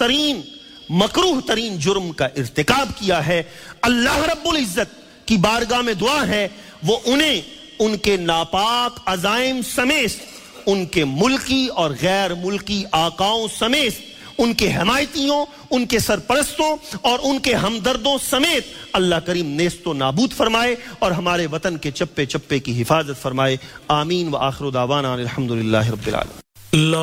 तरीन मकरूह तरीन जुर्म का इर्तिकाब किया है। अल्लाह रब्बुल इज्जत की बारगाह में दुआ है वो उन्हें उनके नापाक अज़ाइम समेत, उनके मुल्की और गैर मुल्की आकाओं समेत, उनके हमायतियों, उनके सरपरस्तों और उनके हमदर्दों समेत अल्लाह करीम नेस्तो नाबूद फरमाए और हमारे वतन के चप्पे चप्पे की हिफाजत फरमाए। आमीन व आखिरु दावाना अल्हम्दुलिल्लाहि रब्बिल आलमीन।